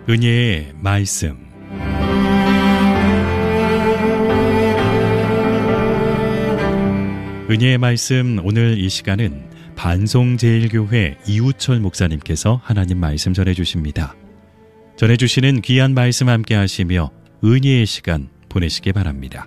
은혜의 말씀. 은혜의 말씀, 오늘 이 시간은 반송제일교회 이우철 목사님께서 하나님 말씀 전해주십니다. 전해주시는 귀한 말씀 함께 하시며 은혜의 시간 보내시기 바랍니다.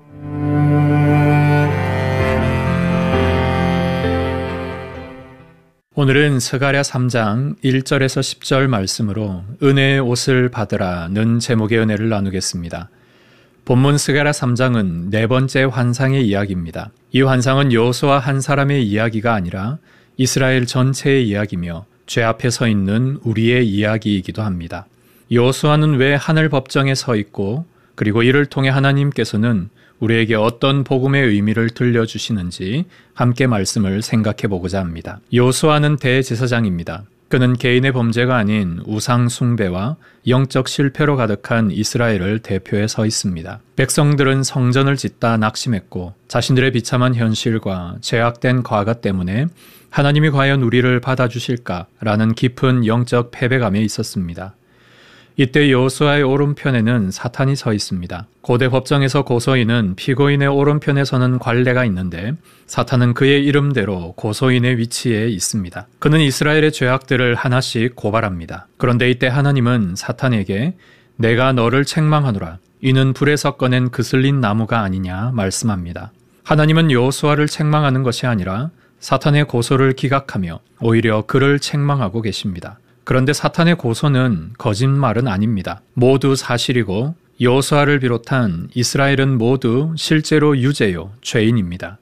오늘은 스가랴 3장 1절에서 10절 말씀으로 은혜의 옷을 받으라는 제목의 은혜를 나누겠습니다. 본문 스가랴 3장은 네 번째 환상의 이야기입니다. 이 환상은 여호수아 한 사람의 이야기가 아니라 이스라엘 전체의 이야기며 죄 앞에 서 있는 우리의 이야기이기도 합니다. 여호수아는 왜 하늘 법정에 서 있고 그리고 이를 통해 하나님께서는 우리에게 어떤 복음의 의미를 들려주시는지 함께 말씀을 생각해 보고자 합니다. 여호수아는 대제사장입니다. 그는 개인의 범죄가 아닌 우상 숭배와 영적 실패로 가득한 이스라엘을 대표해 서 있습니다. 백성들은 성전을 짓다 낙심했고 자신들의 비참한 현실과 죄악된 과거 때문에 하나님이 과연 우리를 받아주실까라는 깊은 영적 패배감에 있었습니다. 이때 여호수아의 오른편에는 사탄이 서 있습니다. 고대 법정에서 고소인은 피고인의 오른편에 서는 관례가 있는데 사탄은 그의 이름대로 고소인의 위치에 있습니다. 그는 이스라엘의 죄악들을 하나씩 고발합니다. 그런데 이때 하나님은 사탄에게 내가 너를 책망하노라. 이는 불에서 꺼낸 그슬린 나무가 아니냐 말씀합니다. 하나님은 여호수아를 책망하는 것이 아니라 사탄의 고소를 기각하며 오히려 그를 책망하고 계십니다. 그런데 사탄의 고소는 거짓말은 아닙니다. 모두 사실이고 여호수아를 비롯한 이스라엘은 모두 실제로 유죄요, 죄인입니다.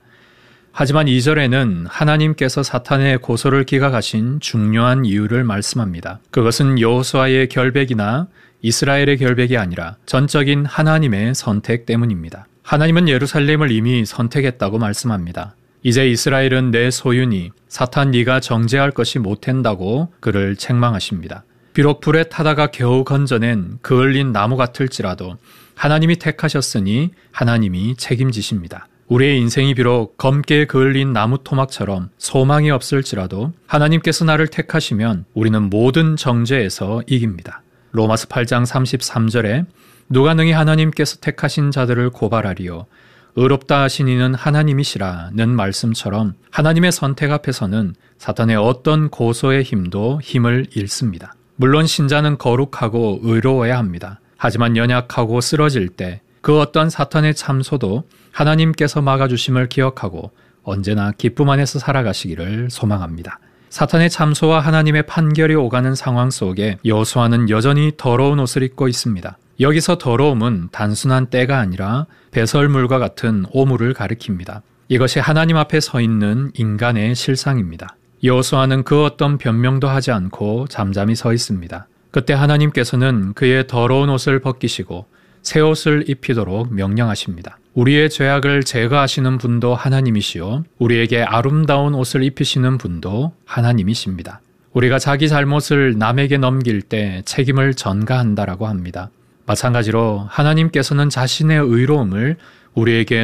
하지만 2절에는 하나님께서 사탄의 고소를 기각하신 중요한 이유를 말씀합니다. 그것은 여호수아의 결백이나 이스라엘의 결백이 아니라 전적인 하나님의 선택 때문입니다. 하나님은 예루살렘을 이미 선택했다고 말씀합니다. 이제 이스라엘은 내 소유니 사탄 네가 정죄할 것이 못한다고 그를 책망하십니다. 비록 불에 타다가 겨우 건져낸 그을린 나무 같을지라도 하나님이 택하셨으니 하나님이 책임지십니다. 우리의 인생이 비록 검게 그을린 나무 토막처럼 소망이 없을지라도 하나님께서 나를 택하시면 우리는 모든 정죄에서 이깁니다. 로마서 8장 33절에 누가 능히 하나님께서 택하신 자들을 고발하리요 의롭다 하신 이는 하나님이시라는 말씀처럼 하나님의 선택 앞에서는 사탄의 어떤 고소의 힘도 힘을 잃습니다. 물론 신자는 거룩하고 의로워야 합니다. 하지만 연약하고 쓰러질 때 그 어떤 사탄의 참소도 하나님께서 막아주심을 기억하고 언제나 기쁨 안에서 살아가시기를 소망합니다. 사탄의 참소와 하나님의 판결이 오가는 상황 속에 여호수아는 여전히 더러운 옷을 입고 있습니다. 여기서 더러움은 단순한 때가 아니라 배설물과 같은 오물을 가리킵니다. 이것이 하나님 앞에 서 있는 인간의 실상입니다. 여호수아는 그 어떤 변명도 하지 않고 잠잠히 서 있습니다. 그때 하나님께서는 그의 더러운 옷을 벗기시고 새 옷을 입히도록 명령하십니다. 우리의 죄악을 제거하시는 분도 하나님이시요 우리에게 아름다운 옷을 입히시는 분도 하나님이십니다. 우리가 자기 잘못을 남에게 넘길 때 책임을 전가한다라고 합니다. 마찬가지로 하나님께서는 자신의 의로움을 우리에게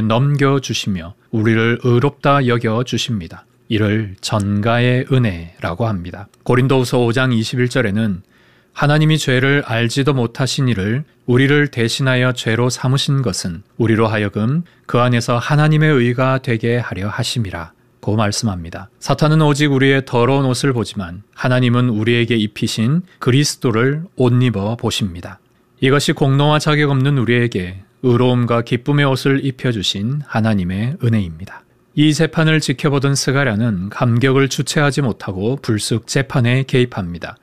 넘겨주시며 우리를 의롭다 여겨주십니다. 이를 전가의 은혜라고 합니다. 고린도후서 5장 21절에는 하나님이 죄를 알지도 못하신 이를 우리를 대신하여 죄로 삼으신 것은 우리로 하여금 그 안에서 하나님의 의가 되게 하려 하심이라 고 말씀합니다. 사탄은 오직 우리의 더러운 옷을 보지만 하나님은 우리에게 입히신 그리스도를 옷 입어 보십니다. 이것이 공로와 자격 없는 우리에게 의로움과 기쁨의 옷을 입혀주신 하나님의 은혜입니다. 이 재판을 지켜보던 스가랴는 감격을 주체하지 못하고 불쑥 재판에 개입합니다.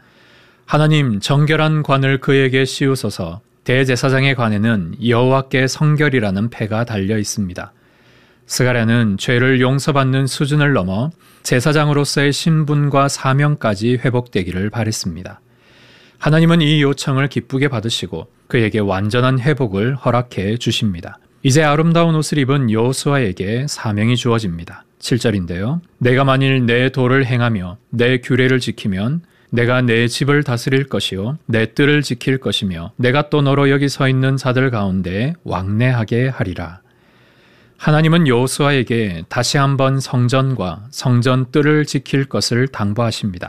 하나님 정결한 관을 그에게 씌우소서. 대제사장의 관에는 여호와께 성결이라는 패가 달려 있습니다. 스가랴는 죄를 용서받는 수준을 넘어 제사장으로서의 신분과 사명까지 회복되기를 바랬습니다. 하나님은 이 요청을 기쁘게 받으시고 그에게 완전한 회복을 허락해 주십니다. 이제 아름다운 옷을 입은 여호수아에게 사명이 주어집니다. 7절인데요. 내가 만일 내 도를 행하며 내 규례를 지키면 내가 내 집을 다스릴 것이요 내 뜰을 지킬 것이며 내가 또 너로 여기 서 있는 자들 가운데 왕래하게 하리라. 하나님은 여호수아에게 다시 한번 성전과 성전 뜰을 지킬 것을 당부하십니다.